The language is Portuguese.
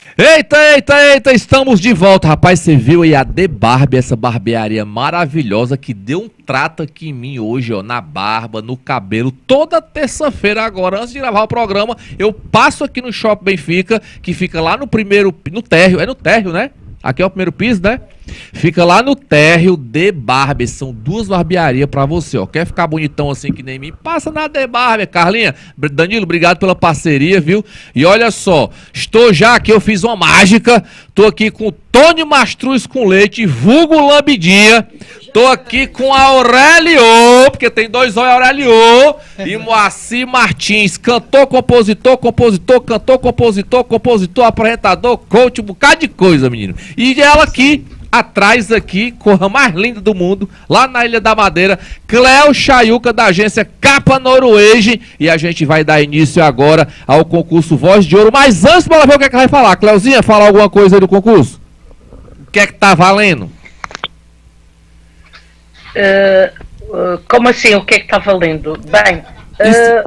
Eita, estamos de volta. Rapaz, você viu aí a The Barbe, essa barbearia maravilhosa que deu um trato aqui em mim hoje, ó, na barba, no cabelo. Toda terça-feira agora, antes de gravar o programa, eu passo aqui no Shopping Benfica, que fica lá no primeiro, no térreo, é no térreo, né? Aqui é o primeiro piso, né? Fica lá no térreo The Barber. São duas barbearias pra você, ó. Quer ficar bonitão assim que nem mim? Passa na The Barber, Carlinha. Danilo, obrigado pela parceria, viu? E olha só, estou já aqui, eu fiz uma mágica. Tô aqui com o Tony Mastruz com leite, vulgo Lambidinha. Tô aqui com a Aurélio, porque tem dois Aurélio, e Moacir Martins, cantor, compositor, apresentador, coach, um bocado de coisa, menino. E ela aqui, atrás aqui, corra mais linda do mundo, lá na Ilha da Madeira, Cleo Chayuca, da agência Capa Noruege, e a gente vai dar início agora ao concurso Voz de Ouro. Mas antes, bora ver o que é que vai falar. Cleozinha, fala alguma coisa aí do concurso? O que é que tá valendo? Como assim? O que é que está valendo? Bem,